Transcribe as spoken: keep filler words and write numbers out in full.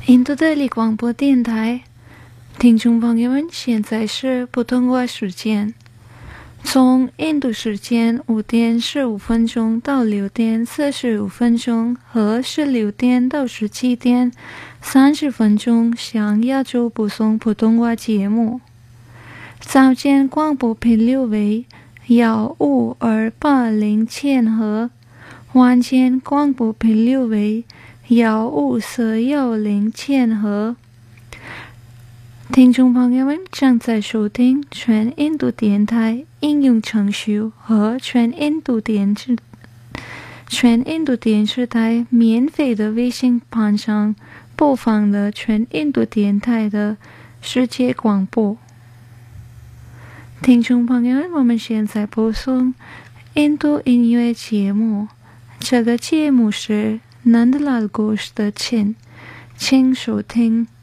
印度的立广播电台，听众朋友们，现在是普通话时间。从印度时间五点十五分钟到六点四十五分钟和十六点到十七点三十分钟向亚洲播送普通话节目。早间广播频率为幺五二八零千赫，晚间广播频率为幺五四幺零千赫。听众朋友们正在收听全印度电台应用程序和全印度电视全印度电视台免费的微信盘上播放的全印度电台的世界广播。听众朋友们，我们现在播送印度音乐节目，这个节目是南德拉尔故事的请请收听。